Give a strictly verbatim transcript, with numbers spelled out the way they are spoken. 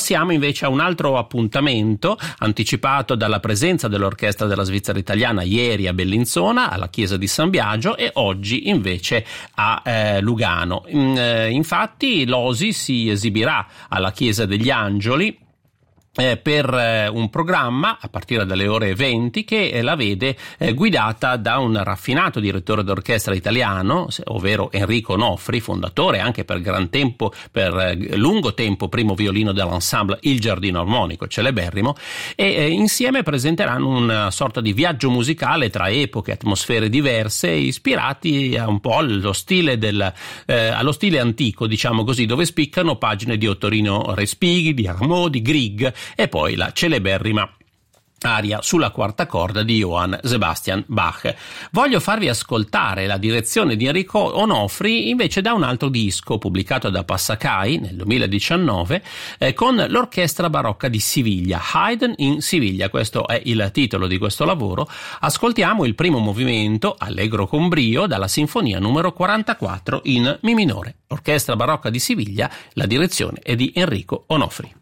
passiamo invece a un altro appuntamento anticipato dalla presenza dell'Orchestra della Svizzera Italiana ieri a Bellinzona, alla chiesa di San Biagio, e oggi invece a eh, Lugano. In, eh, infatti l'O S I si esibirà alla chiesa degli Angioli Eh, per eh, un programma a partire dalle ore venti che eh, la vede eh, guidata da un raffinato direttore d'orchestra italiano, ovvero Enrico Onofri, fondatore anche per gran tempo, per eh, lungo tempo primo violino dell'ensemble Il Giardino Armonico, celeberrimo, e eh, insieme presenteranno una sorta di viaggio musicale tra epoche, atmosfere diverse, ispirati a un po' allo stile del, eh, allo stile antico, diciamo così, dove spiccano pagine di Ottorino Respighi, di Arnaud, di Grieg, e poi la celeberrima aria sulla quarta corda di Johann Sebastian Bach. Voglio farvi ascoltare la direzione di Enrico Onofri invece da un altro disco pubblicato da Passacai nel duemiladiciannove eh, con l'Orchestra Barocca di Siviglia, Haydn in Siviglia. Questo è il titolo di questo lavoro. Ascoltiamo il primo movimento, allegro con brio, dalla sinfonia numero quarantaquattro in Mi minore. Orchestra Barocca di Siviglia, la direzione è di Enrico Onofri.